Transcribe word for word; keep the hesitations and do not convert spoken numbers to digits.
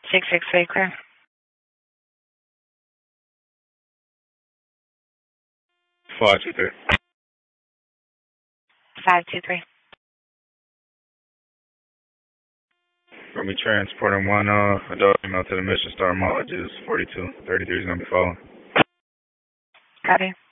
six six three, clear. Five two three. Five two three. We'll be transporting one uh, adult female to the Mission Star Mall. Forty-two thirty-three is gonna be following. Copy.